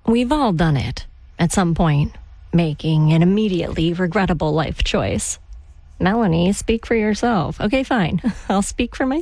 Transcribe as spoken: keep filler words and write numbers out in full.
We've all done it at some point, making an immediately regrettable life choice. Melanie, speak for yourself. Okay, fine. I'll speak for myself.